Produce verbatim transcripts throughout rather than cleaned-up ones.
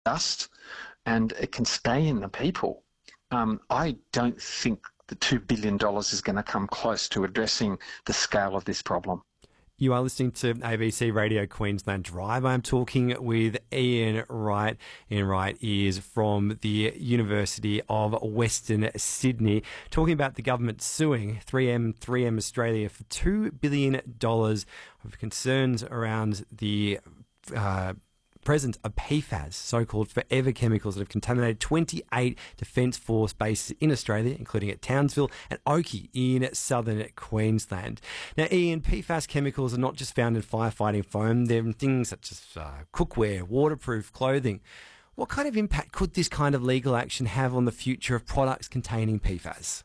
dust, and it can stay in the people. Um, I don't think the two billion dollars is going to come close to addressing the scale of this problem. You are listening to A B C Radio Queensland Drive. I'm talking with Ian Wright. Ian Wright is from the University of Western Sydney, talking about the government suing three M, three M Australia for two billion dollars of concerns around the uh, presence of P FAS, so-called forever chemicals that have contaminated twenty-eight Defence Force bases in Australia, including at Townsville and Oakey in southern Queensland. Now, Ian, P FAS chemicals are not just found in firefighting foam. They're in things such as uh, cookware, waterproof clothing. What kind of impact could this kind of legal action have on the future of products containing P FAS?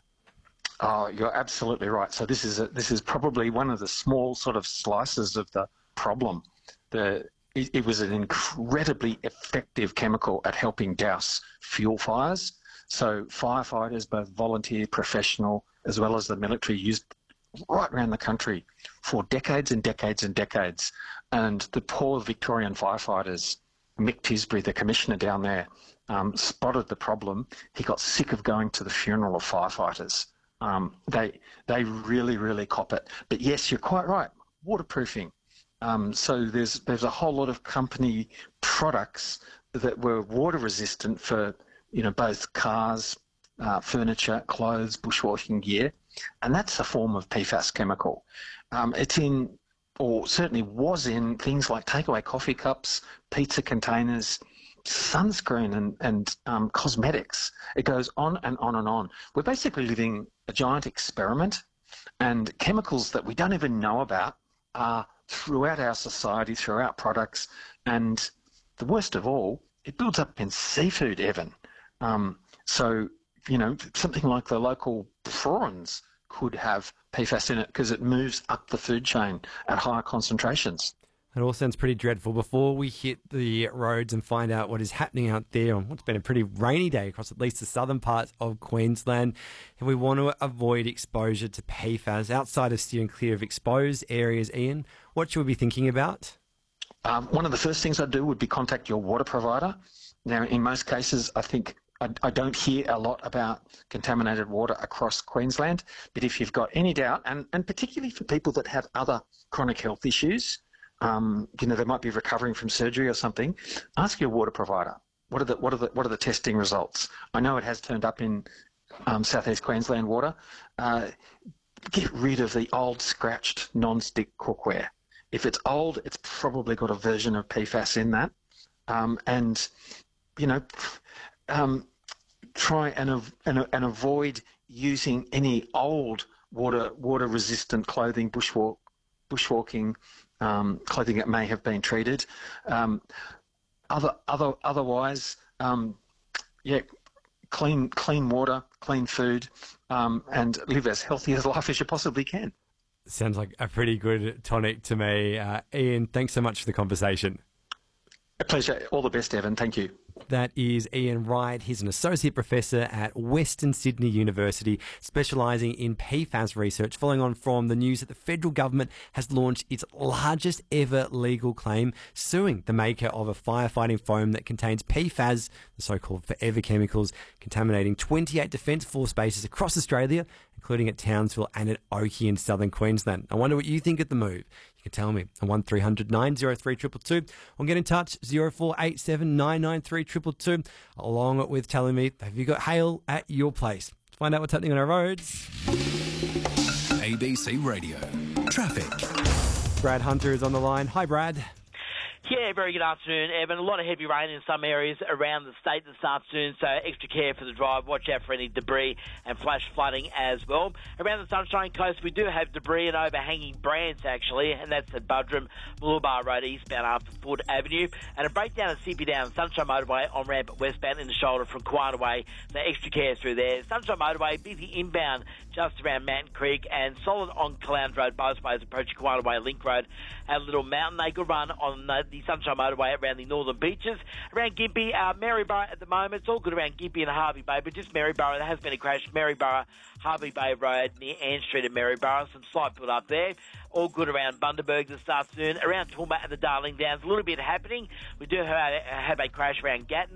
Oh, you're absolutely right. So this is a, this is probably one of the small sort of slices of the problem. The It, it was an incredibly effective chemical at helping douse fuel fires. So firefighters, both volunteer, professional, as well as the military, used right around the country for decades and decades and decades. And the poor Victorian firefighters, Mick Tisbury, the commissioner down there, um, spotted the problem. He got sick of going to the funeral of firefighters. Um, they they really, really cop it. But yes, you're quite right. Waterproofing. Um, so there's there's a whole lot of company products that were water resistant for, you know, both cars, uh, furniture, clothes, bushwalking gear, and that's a form of P FAS chemical. Um, it's in, or certainly was in, things like takeaway coffee cups, pizza containers, sunscreen, and and um, cosmetics. It goes on and on and on. We're basically living a giant experiment, and chemicals that we don't even know about are throughout our society, throughout products, and the worst of all, it builds up in seafood, Evan. Um, so, you know, something like the local prawns could have P FAS in it because it moves up the food chain at higher concentrations. It all sounds pretty dreadful. Before we hit the roads and find out what is happening out there on what's been a pretty rainy day across at least the southern parts of Queensland, if we want to avoid exposure to P FAS outside of steering clear of exposed areas, Ian, what should we be thinking about? Um, one of the first things I'd do would be contact your water provider. Now, in most cases, I think I, I don't hear a lot about contaminated water across Queensland, but if you've got any doubt, and, and particularly for people that have other chronic health issues, Um, you know, they might be recovering from surgery or something, ask your water provider. What are the what are the what are the testing results? I know it has turned up in um, southeast Queensland water. Uh, get rid of the old scratched non-stick cookware. If it's old, it's probably got a version of P FAS in that. Um, and you know, um, try and, and and avoid using any old water water resistant clothing, bushwalk bushwalking. Um, clothing that may have been treated. Um, other, other, otherwise, um, yeah, clean, clean water, clean food, um, and live as healthy a life as you possibly can. Sounds like a pretty good tonic to me. Uh, Ian, thanks so much for the conversation. A pleasure. All the best, Evan. Thank you. That is Ian Wright. He's an associate professor at Western Sydney University, specialising in P FAS research, following on from the news that the federal government has launched its largest ever legal claim, suing the maker of a firefighting foam that contains P FAS, the so-called forever chemicals, contaminating twenty-eight Defence Force bases across Australia, including at Townsville and at Oakey in southern Queensland. I wonder what you think of the move. You can tell me on one three hundred nine oh three two two two, or get in touch zero four eight seven nine nine three two two two, along with telling me, have you got hail at your place? Let's find out what's happening on our roads. A B C Radio Traffic. Brad Hunter is on the line. Hi, Brad. Yeah, very good afternoon, Evan. A lot of heavy rain in some areas around the state this afternoon, so extra care for the drive. Watch out for any debris and flash flooding as well. Around the Sunshine Coast, we do have debris and overhanging brands, actually, and that's at Buderim, Mooloolaba Road eastbound after Ford Avenue, and a breakdown at Sippy Down Sunshine Motorway on ramp westbound in the shoulder from Quieter Way. So extra care through there. Sunshine Motorway, busy inbound just around Mountain Creek, and solid on Caloundra Road, both ways approaching Quieter Way Link Road at Little Mountain. They could run on uh, the Sunshine Motorway around the northern beaches. Around Gympie, uh, Maryborough at the moment, it's all good around Gympie and Harvey Bay, but just Maryborough, there has been a crash. Maryborough, Harvey Bay Road near Ann Street at Maryborough, some slight build up there. all good around Bundaberg this afternoon. Around Toowoomba and the Darling Downs, a little bit happening. We do have, have a crash around Gatton.